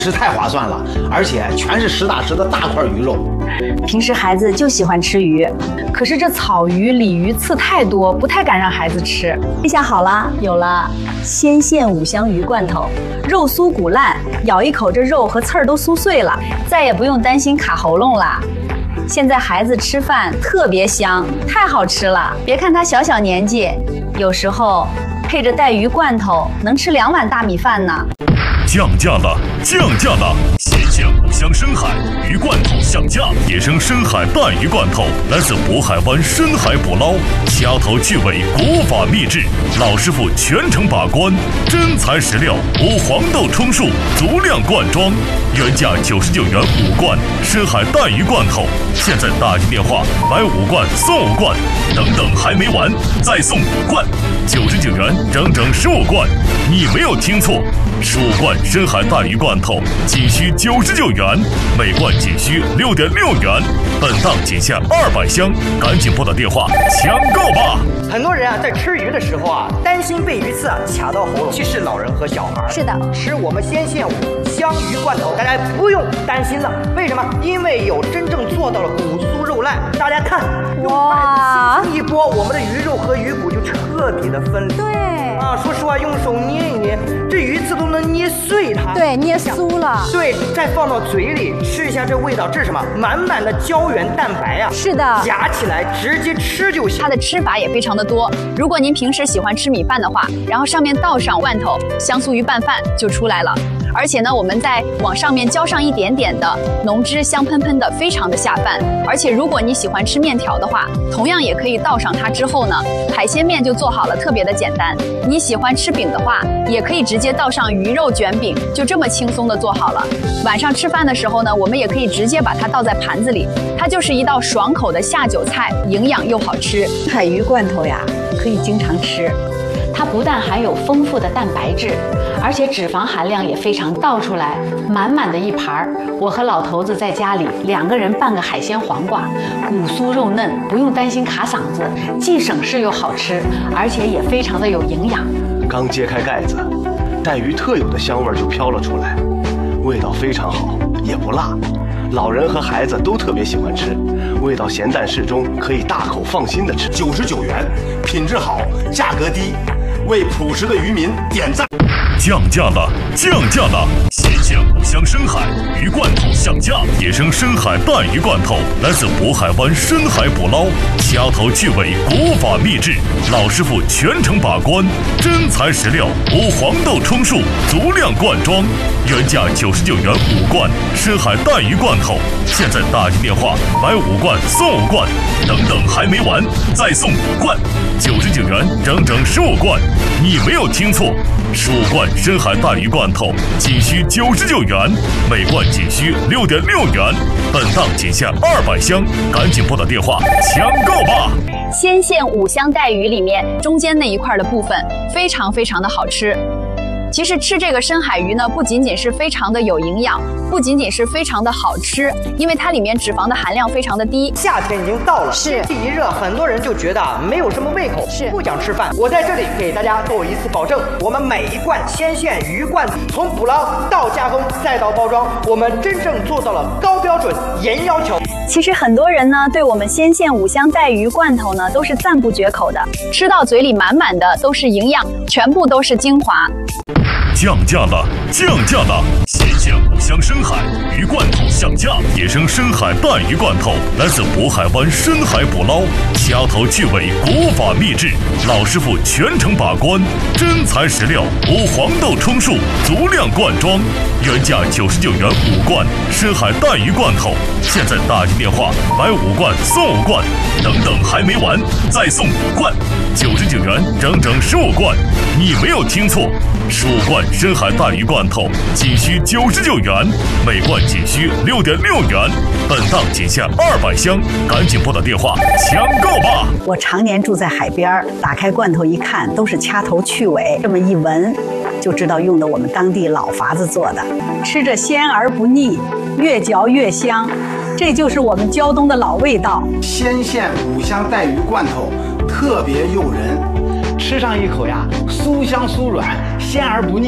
是太划算了，而且全是实打实的大块鱼肉。 平时孩子就喜欢吃鱼，可是这草鱼、鲤鱼刺太多，不太敢让孩子吃。 这下好了，有了鲜馅五香鱼罐头，肉酥骨烂，咬一口这肉和刺儿都酥碎了， 再也不用担心卡喉咙啦。现在孩子吃饭特别香，太好吃了。别看他小小年纪，有时候配着带鱼罐头，能吃2碗大米饭呢。 降价了，降价了！鲜馅五香深海鱼罐头降价，野生深海带鱼罐头来自渤海湾深海捕捞，掐头去尾，国法秘制，老师傅全程把关，真材实料，无黄豆充数，足量灌装，原价99元5罐深海带鱼罐头，现在打进电话买5罐送5罐，等还没完，再送5罐，99元整整15罐，你没有听错，15罐深海带鱼罐头仅需99元，每罐仅需6.6元，本档仅限200箱，赶紧拨打电话抢购吧！ 很多人啊，在吃鱼的时候啊，担心被鱼刺啊卡到喉咙，其实老人和小孩是的， 吃我们鲜馅五香鱼罐头，大家不用担心了。为什么？因为有真正做到了骨酥肉烂。大家看，用筷子轻轻一拨，我们的鱼肉和鱼骨就彻底的分离。 对啊，说实话，用手捏一捏，这鱼刺都能捏碎它。 对，捏酥了。 对，再放到嘴里吃一下，这味道，这是什么？满满的胶原蛋白啊！ 是的， 夹起来直接吃就行。 它的吃法也非常的多。如果您平时喜欢吃米饭的话，然后上面倒上罐头，香酥鱼拌饭就出来了。而且呢，我们再往上面浇上一点点的浓汁，香喷喷的，非常的下饭。而且如果你喜欢吃面条的话，同样也可以倒上它之后呢，海鲜面就做好了，特别的简单。你喜欢吃饼的话，也可以直接倒上鱼肉卷饼，就这么轻松的做好了。晚上吃饭的时候呢，我们也可以直接把它倒在盘子里，它就是一道爽口的下酒菜，营养又好吃。 海鱼罐头呀，可以经常吃。 它不但含有丰富的蛋白质，而且脂肪含量也非常，倒出来满满的一盘儿。我和老头子在家里2个人拌个海鲜黄瓜，骨酥肉嫩，不用担心卡嗓子，既省事又好吃，而且也非常的有营养。 刚揭开盖子，带鱼特有的香味就飘了出来，味道非常好，也不辣，老人和孩子都特别喜欢吃，味道咸淡适中，可以大口放心的吃。 99元，品质好，价格低，为朴实的渔民点赞。 降价了，降价了！鲜馅五香深海鱼罐头降价，野生深海带鱼罐头来自渤海湾深海捕捞，掐头去尾，国法秘制，老师傅全程把关，真材实料，无黄豆充数，足量灌装，原价99元5罐深海带鱼罐头，现在打进电话买5罐送5罐，等还没完，再送5罐，99元整整15罐，你没有听错，15罐深海带鱼罐头仅需99元，每罐仅需6.6元，本档仅限200箱，赶紧拨打电话抢购吧！ 鲜馅五香带鱼里面中间那一块的部分非常非常的好吃。其实吃这个深海鱼呢，不仅仅是非常的有营养，不仅仅是非常的好吃，因为它里面脂肪的含量非常的低。 夏天已经到了， 是天气一热，很多人就觉得没有什么胃口， 是不想吃饭。我在这里给大家做一次保证，我们每一罐鲜馅鱼罐头，从捕捞到加工再到包装，我们真正做到了高标准、严要求。 其实很多人呢，对我们鲜馅五香带鱼罐头呢，都是赞不绝口的，吃到嘴里满满的都是营养，全部都是精华。 降价了，降价了！鲜馅五香深海鱼罐头降价，野生深海带鱼罐头来自渤海湾深海捕捞，掐头去尾，国法秘制，老师傅全程把关，真材实料，无黄豆充数，足量灌装，原价99元5罐深海带鱼罐头，现在打进电话买5罐送5罐，等还没完，再送5罐，99元整整15罐，你没有听错，15罐深海带鱼罐头仅需99元，每罐仅需6.6元，本档仅限200箱，赶紧拨打电话抢购吧！ 我常年住在海边，打开罐头一看，都是掐头去尾，这么一闻就知道用的我们当地老法子做的，吃着鲜而不腻，越嚼越香，这就是我们胶东的老味道。 鲜馅五香带鱼罐头特别诱人，吃上一口呀，酥香酥软，鲜而不腻，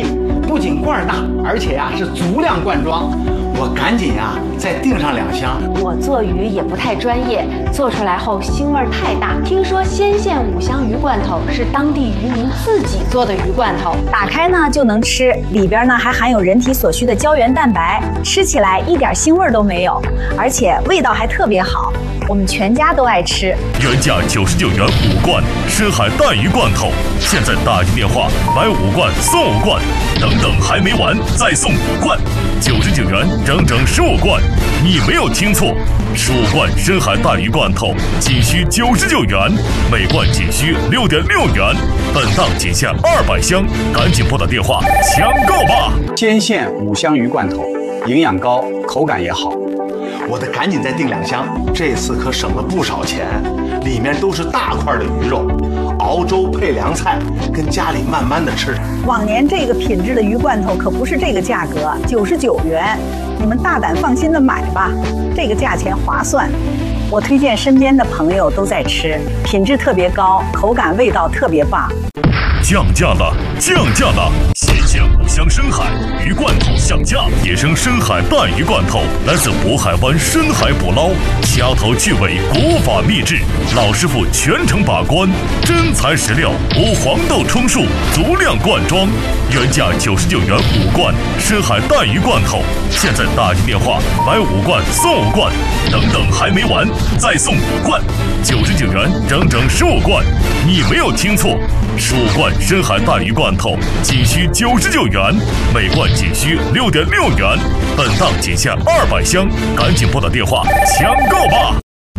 不仅罐大，而且是足量灌装。我赶紧再订上2箱。 我做鱼也不太专业，做出来后腥味太大。听说鲜县5香鱼罐头是当地渔民自己做的鱼罐头， 打开呢就能吃，里边呢还含有人体所需的胶原蛋白，吃起来一点腥味都没有，而且味道还特别好，我们全家都爱吃。 原价99元5罐深海带鱼罐头，现在打进电话买5罐送5罐，等等还没完，再送5罐，99元整整15罐，你没有听错，15罐深海带鱼罐头仅需99元，每罐仅需6.6元，本档仅限200箱，赶紧拨打电话抢购吧！ 鲜县5香鱼罐头，营养高，口感也好。 我得赶紧再订2箱，这次可省了不少钱，里面都是大块的鱼肉，熬粥配凉菜，跟家里慢慢的吃。 往年这个品质的鱼罐头可不是这个价格，99元，你们大胆放心的买吧，这个价钱划算。我推荐身边的朋友都在吃，品质特别高，口感味道特别棒。 降价了，降价了！鲜县5香深海鱼罐头上架，野生深海带鱼罐头来自渤海湾深海捕捞，掐头去尾，国法秘制，老师傅全程把关，真材实料，无黄豆充数，足量灌装，原价99元5罐深海带鱼罐头，现在打进电话买5罐送5罐，等等还没完，再送5罐，99元整整15罐，你没有听错，15罐深海带鱼罐头仅需99元，每罐仅需6.6元，本档仅限200箱，赶紧拨打电话抢购吧！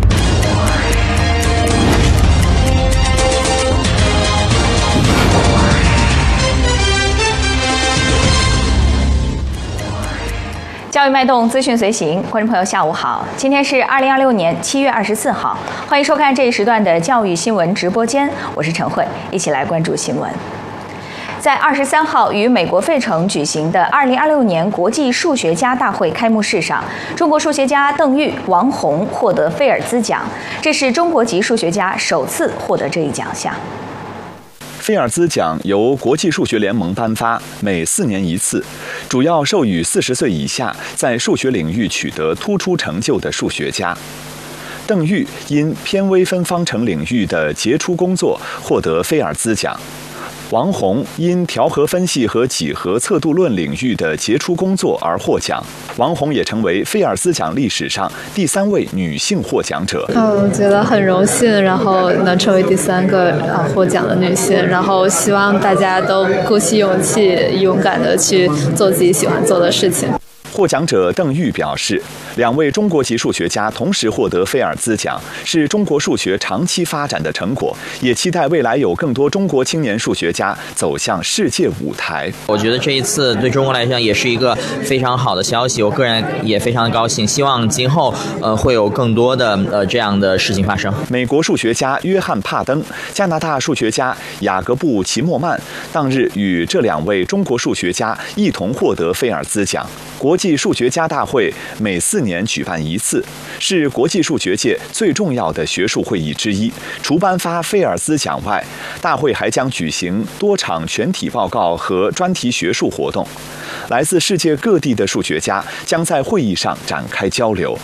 教育脉动，资讯随行，观众朋友下午好，今天是2026年7月24号，欢迎收看这一时段的教育新闻直播间，我是陈慧，一起来关注新闻。在23号于美国费城举行的2026年国际数学家大会开幕式上，中国数学家邓玉、王洪获得菲尔兹奖，这是中国籍数学家首次获得这一奖项。 菲尔兹奖由国际数学联盟颁发，每4年1次，主要授予40岁以下在数学领域取得突出成就的数学家。邓玉因偏微分方程领域的杰出工作获得菲尔兹奖。王洪因调和分析和几何测度论领域的杰出工作而获奖。王洪也成为菲尔兹奖历史上第3位女性获奖者。 我觉得很荣幸，然后能成为第3个获奖的女性，然后希望大家都鼓起勇气，勇敢的去做自己喜欢做的事情。 获奖者邓玉表示，2位中国籍数学家同时获得菲尔兹奖，是中国数学长期发展的成果，也期待未来有更多中国青年数学家走向世界舞台。 我觉得这一次对中国来讲也是一个非常好的消息，我个人也非常的高兴，希望今后会有更多的这样的事情发生。 美国数学家约翰·帕登、加拿大数学家雅各布·齐默曼当日与这2位中国数学家一同获得菲尔兹奖。国际数学家大会每4年举办1次，是国际数学界最重要的学术会议之一。除颁发菲尔兹奖外，大会还将举行多场全体报告和专题学术活动。来自世界各地的数学家将在会议上展开交流。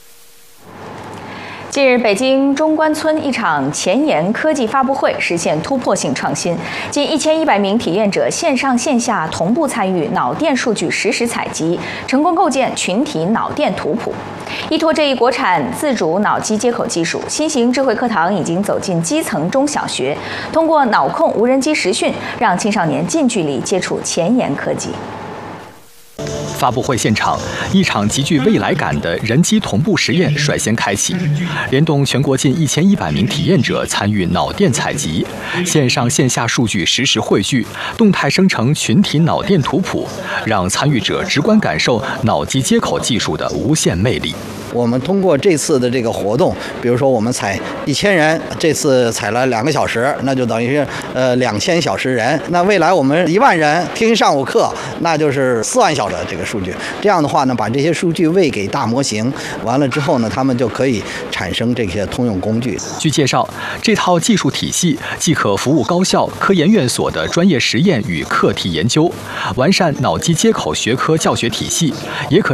近日，北京中关村一场前沿科技发布会实现突破性创新，近1100名体验者线上线下同步参与脑电数据实时采集，成功构建群体脑电图谱。依托这一国产自主脑机接口技术，新型智慧课堂已经走进基层中小学，通过脑控无人机实训，让青少年近距离接触前沿科技。 发布会现场，一场极具未来感的人机同步实验率先开启，联动全国近1100名体验者参与脑电采集，线上线下数据实时汇聚，动态生成群体脑电图谱，让参与者直观感受脑机接口技术的无限魅力。 我们通过这次的这个活动，比如说我们采1000人，这次采了2个小时，那就等于是2000小时人。那未来我们1万人听1上午课，那就是4万小要的这个数据。这样的话呢，把这些数据喂给大模型，完了之后呢，他们就可以产生这些通用工具。 据介绍，这套技术体系既可服务高校、科研院所的专业实验与课题研究，完善脑机接口学科教学体系，也可